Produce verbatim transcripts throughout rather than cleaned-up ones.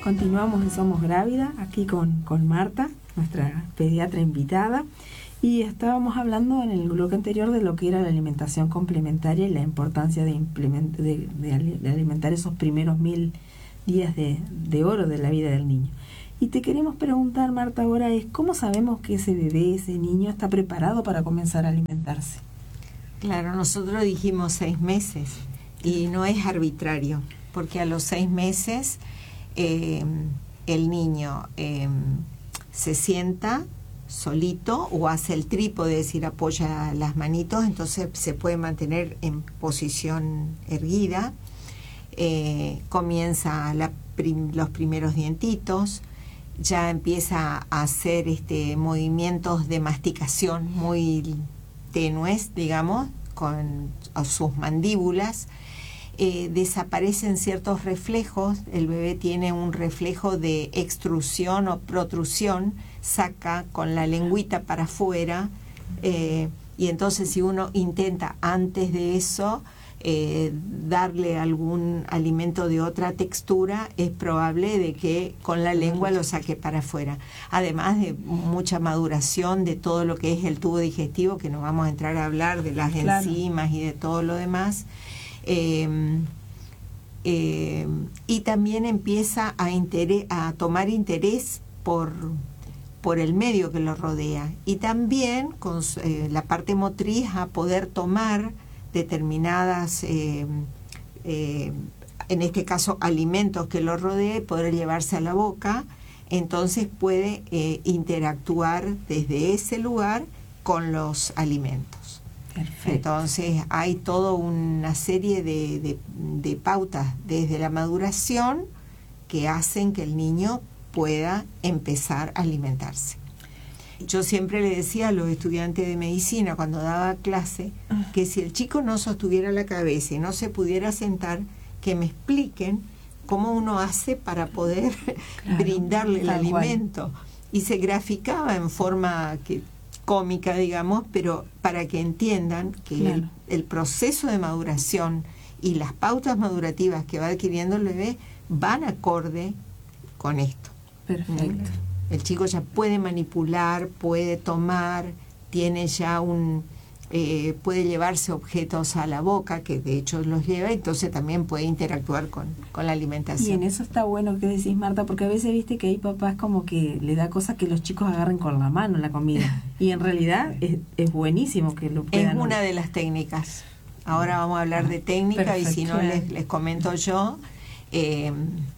Continuamos en Somos Grávida, aquí con, con Marta, nuestra pediatra invitada, y estábamos hablando en el bloque anterior de lo que era la alimentación complementaria y la importancia de, implement, de, de, de alimentar esos primeros mil días de, de oro de la vida del niño. Y te queremos preguntar, Marta, ahora es, ¿cómo sabemos que ese bebé, ese niño, está preparado para comenzar a alimentarse? Claro, nosotros dijimos seis meses y no es arbitrario, porque a los seis meses eh, el niño eh, se sienta solito o hace el trípode, es decir, apoya las manitos, entonces se puede mantener en posición erguida, eh, comienza la prim, los primeros dientitos, ya empieza a hacer este movimientos de masticación muy tenues, digamos, con sus mandíbulas. Eh, desaparecen ciertos reflejos, el bebé tiene un reflejo de extrusión o protrusión, saca con la lengüita para afuera, eh, y entonces si uno intenta antes de eso eh, darle algún alimento de otra textura, es probable de que con la lengua lo saque para afuera, además de mucha maduración de todo lo que es el tubo digestivo, que no vamos a entrar a hablar de las claro. enzimas y de todo lo demás. Eh, eh, y también empieza a, interés, a tomar interés por, por el medio que lo rodea, y también con eh, la parte motriz a poder tomar determinadas, eh, eh, en este caso alimentos que lo rodea, y poder llevarse a la boca. Entonces puede eh, interactuar desde ese lugar con los alimentos. Perfecto. Entonces hay toda una serie de, de, de pautas desde la maduración que hacen que el niño pueda empezar a alimentarse. Yo siempre le decía a los estudiantes de medicina cuando daba clase que si el chico no sostuviera la cabeza y no se pudiera sentar, que me expliquen cómo uno hace para poder claro, brindarle el alimento. Cual. Y se graficaba en forma que cómica, digamos, pero para que entiendan que claro. el, el proceso de maduración y las pautas madurativas que va adquiriendo el bebé van acorde con esto. Perfecto. El chico ya puede manipular, puede tomar, tiene ya un... Eh, puede llevarse objetos a la boca, que de hecho los lleva, entonces también puede interactuar con, con la alimentación. Y en eso está bueno que decís, Marta, porque a veces viste que hay papás como que le da cosas que los chicos agarren con la mano la comida, y en realidad es, es buenísimo que lo puedan. Es una de las técnicas. Ahora vamos a hablar de técnica. Perfecto. Y si no les, les comento yo, eh,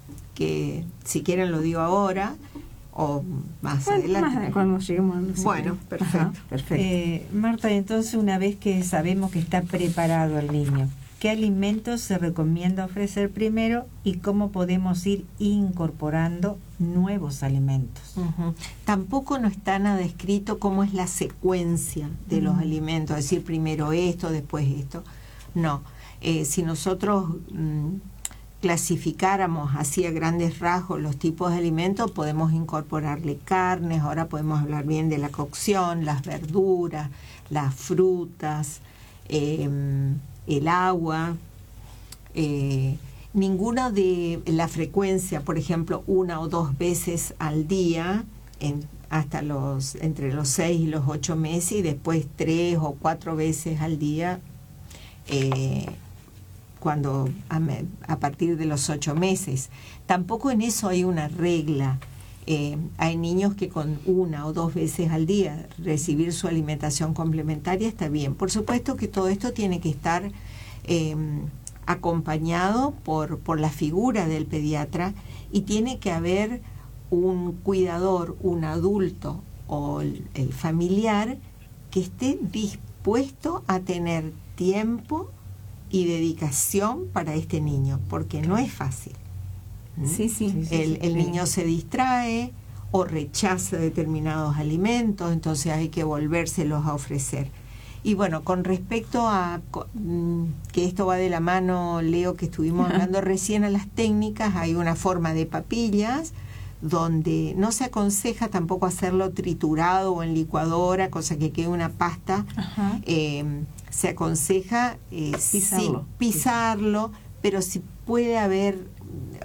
que si quieren lo digo ahora, o más bueno, adelante. Más cuando lleguemos. No sé bueno, qué. perfecto. Ajá, perfecto. Eh, Marta, entonces una vez que sabemos que está preparado el niño, ¿qué alimentos se recomienda ofrecer primero y cómo podemos ir incorporando nuevos alimentos? Uh-huh. Tampoco no está nada escrito cómo es la secuencia de uh-huh. los alimentos, es decir, primero esto, después esto. No. Eh, si nosotros... Mmm, clasificáramos así a grandes rasgos los tipos de alimentos, podemos incorporarle carnes, ahora podemos hablar bien de la cocción, las verduras, las frutas, eh, el agua, eh, ninguna de la frecuencia, por ejemplo, una o dos veces al día, en, hasta los entre los seis y los ocho meses, y después tres o cuatro veces al día, eh, cuando a, a partir de los ocho meses. Tampoco en eso hay una regla. Eh, hay niños que con una o dos veces al día recibir su alimentación complementaria está bien. Por supuesto que todo esto tiene que estar eh, acompañado por, por la figura del pediatra, y tiene que haber un cuidador, un adulto o el, el familiar que esté dispuesto a tener tiempo y dedicación para este niño, porque no es fácil. Sí, sí. El, sí, sí, el sí. niño se distrae o rechaza determinados alimentos, entonces hay que volvérselos a ofrecer. Y bueno, con respecto a que esto va de la mano, Leo, que estuvimos hablando recién, a las técnicas, hay una forma de papillas donde no se aconseja tampoco hacerlo triturado o en licuadora, cosa que quede una pasta. eh, se aconseja eh, pisarlo, sí, pisarlo, pero si puede haber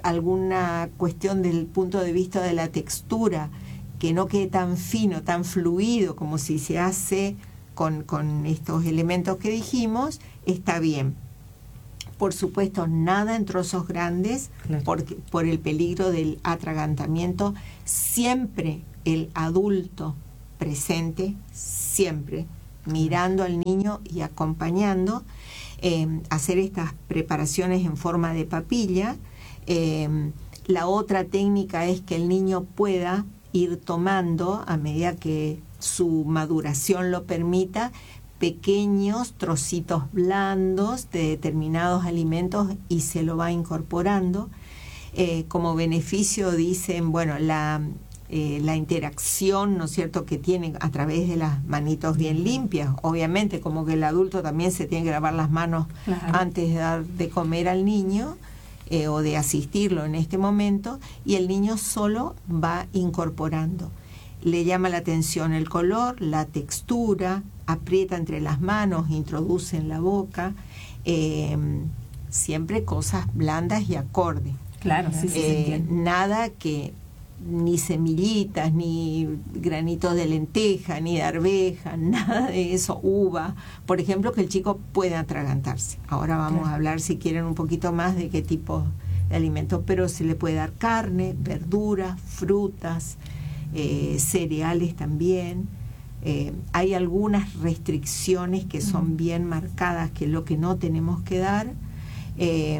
alguna cuestión del punto de vista de la textura, que no quede tan fino, tan fluido como si se hace con, con estos elementos que dijimos, está bien. Por supuesto, nada en trozos grandes, claro, porque, por el peligro del atragantamiento. Siempre el adulto presente, siempre mirando al niño y acompañando, eh, hacer estas preparaciones en forma de papilla. Eh, la otra técnica es que el niño pueda ir tomando, a medida que su maduración lo permita, pequeños trocitos blandos de determinados alimentos y se lo va incorporando. Eh, como beneficio dicen, bueno, la, eh, la interacción, ¿no es cierto?, que tiene a través de las manitos bien limpias. Obviamente, como que el adulto también se tiene que lavar las manos, claro, antes de dar de comer al niño, eh, o de asistirlo en este momento, y el niño solo va incorporando. Le llama la atención el color, la textura, aprieta entre las manos, introduce en la boca, eh, siempre cosas blandas y acorde. Claro, sí, sí, eh, nada que ni semillitas, ni granitos de lenteja, ni de arveja, nada de eso, uva, por ejemplo, que el chico pueda atragantarse. Ahora vamos, claro, a hablar, si quieren, un poquito más de qué tipo de alimentos, pero se le puede dar carne, verduras, frutas, eh, cereales también. Eh, hay algunas restricciones que son bien marcadas, que es lo que no tenemos que dar, eh,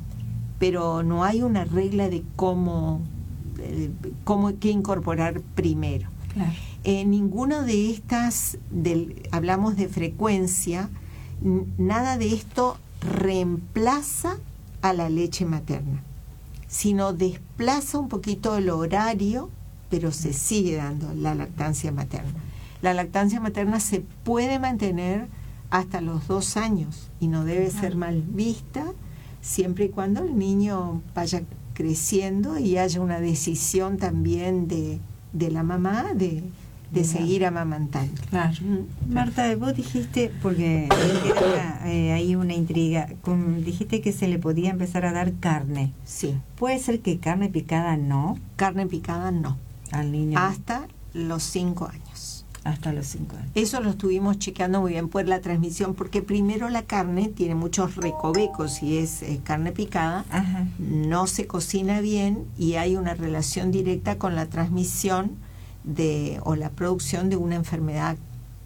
pero no hay una regla de cómo, eh, cómo qué incorporar primero. Claro. Eh, ninguno de estas, del, hablamos de frecuencia, n- nada de esto reemplaza a la leche materna, sino desplaza un poquito el horario, pero se sigue dando la lactancia materna. La lactancia materna se puede mantener hasta los dos años y no debe ser mal vista, siempre y cuando el niño vaya creciendo y haya una decisión también de, de la mamá de, de claro, seguir amamantando. Claro. Marta, vos dijiste, porque era, eh, hay una intriga, con, dijiste que se le podía empezar a dar carne. Sí. ¿Puede ser que carne picada no? Carne picada no. Al niño. Hasta los cinco años. Hasta los cinco años. Eso lo estuvimos chequeando muy bien por la transmisión, porque primero la carne tiene muchos recovecos, si es eh, carne picada, ajá, no se cocina bien y hay una relación directa con la transmisión de o la producción de una enfermedad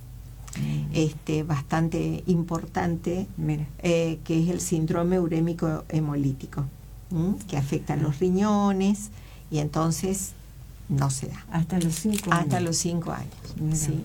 mm. este bastante importante, Mira. Eh, que es el síndrome urémico hemolítico, ¿m? que afecta a los riñones y entonces no se da. Hasta los cinco años. Hasta los cinco años, Mira. sí.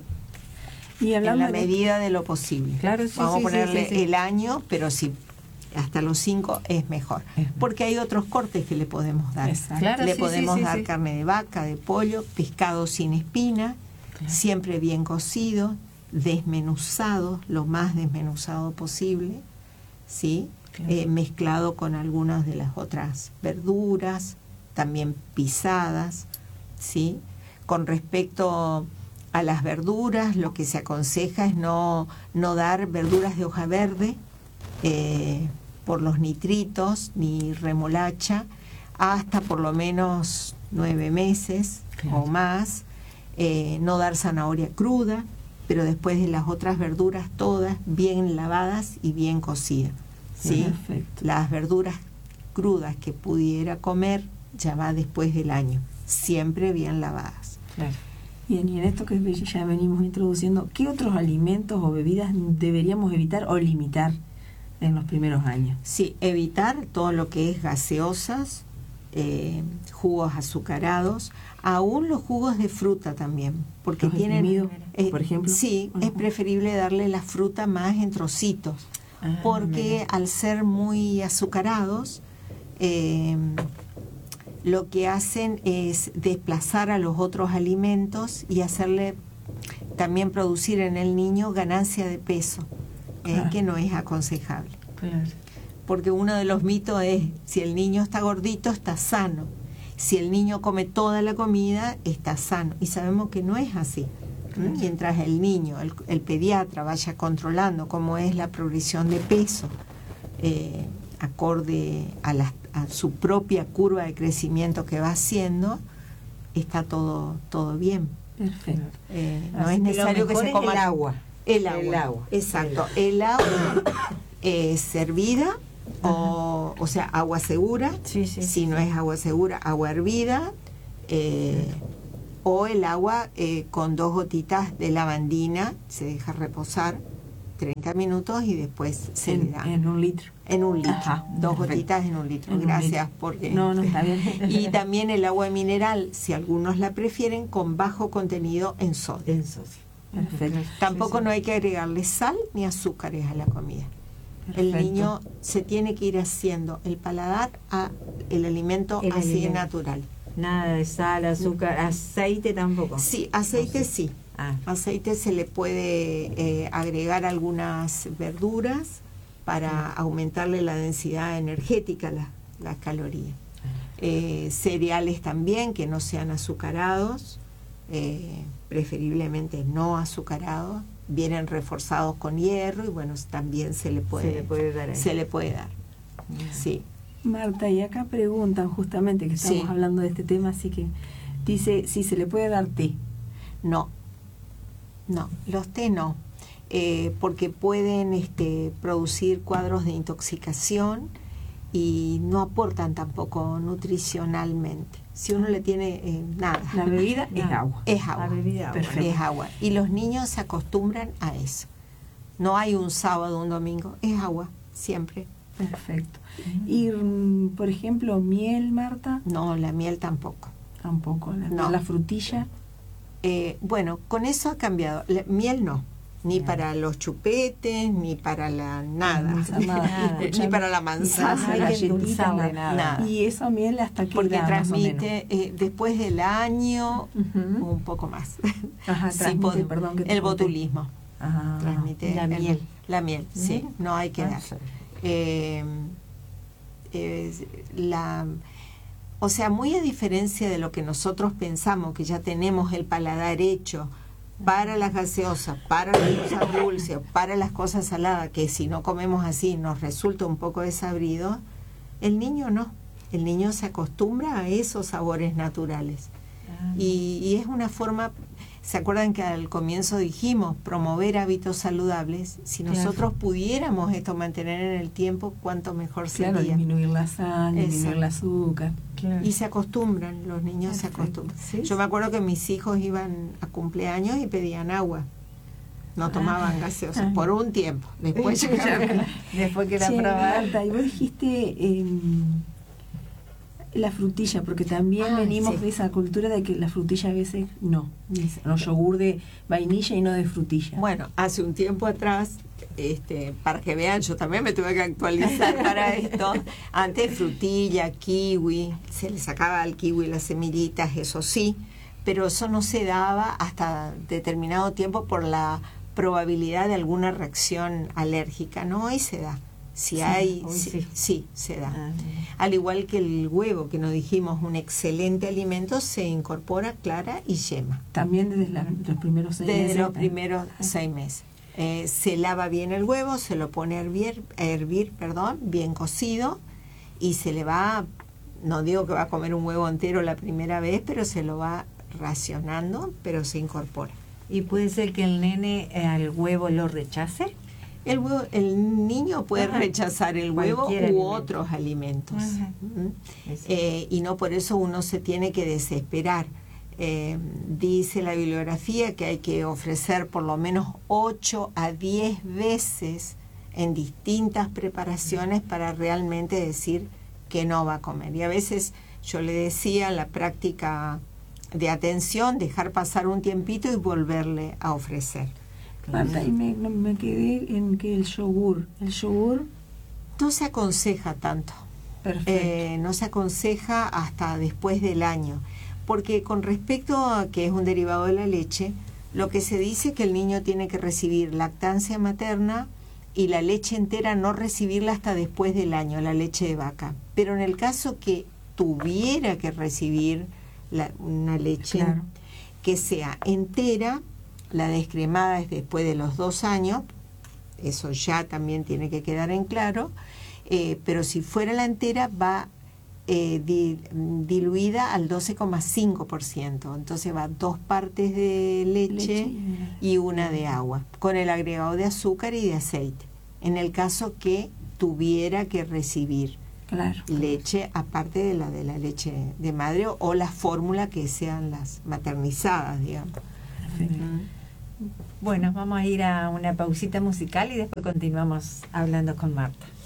Y En la de... medida de lo posible. Claro, sí, Vamos sí, a ponerle sí, sí, sí. el año, pero sí, hasta los cinco es mejor. Es porque hay otros cortes que le podemos dar. Claro, le sí, podemos sí, sí, dar sí. carne de vaca, de pollo, pescado sin espina, claro, siempre bien cocido, desmenuzado, lo más desmenuzado posible, ¿sí? Claro. Eh, mezclado con algunas de las otras verduras, también pisadas, ¿sí? Con respecto a las verduras, lo que se aconseja es no, no dar verduras de hoja verde eh, por los nitritos, ni remolacha, hasta por lo menos nueve meses, claro, o más. Eh, no dar zanahoria cruda, pero después de las otras verduras todas bien lavadas y bien cocidas, ¿sí? Perfecto. Las verduras crudas que pudiera comer ya va después del año, siempre bien lavadas. Claro. Bien, y en esto que ya venimos introduciendo, ¿qué otros alimentos o bebidas deberíamos evitar o limitar en los primeros años? Sí, evitar todo lo que es gaseosas, eh, jugos azucarados, aún los jugos de fruta también, porque ¿Los tienen, eh, por ejemplo? Sí, es preferible darle la fruta más en trocitos, ah, porque mira, al ser muy azucarados, eh, lo que hacen es desplazar a los otros alimentos y hacerle también producir en el niño ganancia de peso, eh, claro, que no es aconsejable. Claro. Porque uno de los mitos es, si el niño está gordito, está sano. Si el niño come toda la comida, está sano. Y sabemos que no es así. Claro. Mientras el niño, el, el pediatra, vaya controlando cómo es la progresión de peso, eh, acorde a, la, a su propia curva de crecimiento que va haciendo, está todo, todo bien. Perfecto. Eh, no Así es que necesario lo que mejor se es coma el agua. El agua, El agua. exacto. El agua eh, servida, o, o sea, agua segura. Sí, sí. Si no es agua segura, agua hervida. Eh, o el agua eh, con dos gotitas de lavandina, se deja reposar treinta minutos y después se En, le da. en un litro. En un litro. Ajá, dos perfecto. gotitas en un litro. En un Gracias, litro. porque... No, no, está bien. Y también el agua mineral, si algunos la prefieren, con bajo contenido en sodio. En sodio. Perfecto. Tampoco Sí, sí. no hay que agregarle sal ni azúcares a la comida. Perfecto. El niño se tiene que ir haciendo el paladar a el alimento El así de alimento. natural. Nada de sal, azúcar, aceite tampoco. Sí, aceite sí. Ah, Aceite se le puede eh, agregar algunas verduras para aumentarle la densidad energética, la- las calorías. Eh, cereales también que no sean azucarados, eh, preferiblemente no azucarados, vienen reforzados con hierro y bueno, también se le puede, se le puede dar ahí. se le puede dar. Sí. Marta, y acá preguntan justamente que estamos Sí. hablando de este tema, así que dice si se le puede dar té. No, no, los té no, eh, porque pueden este, producir cuadros de intoxicación y no aportan tampoco nutricionalmente. Si uno le tiene eh, nada, La bebida es Nada. agua. es agua, La bebida agua. Perfecto. es agua. Y los niños se acostumbran a eso. No hay un sábado, un domingo, es agua, siempre. Perfecto. Y, mm, por ejemplo, miel, Marta, No, la miel tampoco. tampoco. La, No. la frutilla. Eh, bueno, con eso ha cambiado. La miel no, ni Nada. para los chupetes, ni para la nada, Endulzar nada. Nada. ni para la Quizás manzana. hay que galletitas, endulzarle nada. nada. Y esa miel hasta que Porque da, más o menos. transmite eh, después del año Ujú. un poco más. Ajá, Sí, transmite, pod- perdón, que te el corté. botulismo Ah, transmite la el- miel. la miel, sí, Ujú. no hay que Ah, dar. sí. Eh, es la, o sea, muy a diferencia de lo que nosotros pensamos, que ya tenemos el paladar hecho para las gaseosas, para las cosas dulces, para las cosas saladas, que si no comemos así nos resulta un poco desabrido, el niño no. El niño se acostumbra a esos sabores naturales. Ah, Y, y es una forma, ¿se acuerdan que al comienzo dijimos promover hábitos saludables? Si Claro. nosotros pudiéramos esto mantener en el tiempo, cuánto mejor claro, sería. disminuir la sal, disminuir Exacto. el azúcar. claro. Y se acostumbran, los niños se Perfecto. acostumbran. Sí, Yo sí. me acuerdo que mis hijos iban a cumpleaños y pedían agua. No tomaban gaseosas Ay. por un tiempo. Después ya- Después que la Che, probar. Marta, y vos dijiste em, la frutilla, porque también Ah, venimos sí. de esa cultura de que la frutilla a veces no. No, yogur de vainilla y no de frutilla. Bueno, hace un tiempo atrás, este, para que vean, yo también me tuve que actualizar para esto. Antes frutilla, kiwi, se le sacaba al kiwi las semillitas, eso sí, pero eso no se daba hasta determinado tiempo por la probabilidad de alguna reacción alérgica. No, hoy se da. Si Sí, hay, hoy sí, sí. sí, se da. Ah, Al igual que el huevo, que nos dijimos un excelente alimento, se incorpora clara y yema. También desde la- los primeros seis Desde meses. los primeros seis meses. Eh, se lava bien el huevo, se lo pone a hervir, a hervir, perdón, bien cocido, y se le va, no digo que va a comer un huevo entero la primera vez, pero se lo va racionando, pero se incorpora. ¿Y puede ser que el nene eh, al huevo lo rechace? El huevo, el niño puede Ajá. rechazar el huevo u Cualquier alimento. otros alimentos. Ajá. ¿Mm? Eso. Eh, y no por eso uno se tiene que desesperar. Eh, dice la bibliografía que hay que ofrecer por lo menos ocho a diez veces en distintas preparaciones para realmente decir que no va a comer. Y a veces yo le decía la práctica de atención, dejar pasar un tiempito y volverle a ofrecer. Marta, y me, no- me quedé en que el yogur, el yogur, No se aconseja tanto. perfecto. Eh, no se aconseja hasta después del año, porque con respecto a que es un derivado de la leche, lo que se dice es que el niño tiene que recibir lactancia materna y la leche entera no recibirla hasta después del año, la leche de vaca. Pero en el caso que tuviera que recibir la- una leche Claro. que sea entera, la descremada es después de los dos años, eso ya también tiene que quedar en claro, Eh, pero si fuera la entera va eh, di, diluida al doce coma cinco por ciento. Entonces va dos partes de leche, leche y una de agua, con el agregado de azúcar y de aceite. En el caso que tuviera que recibir claro. leche, aparte de la de la leche de madre o, o la fórmula que sean las maternizadas, digamos. Perfecto. Bueno, vamos a ir a una pausita musical y después continuamos hablando con Marta.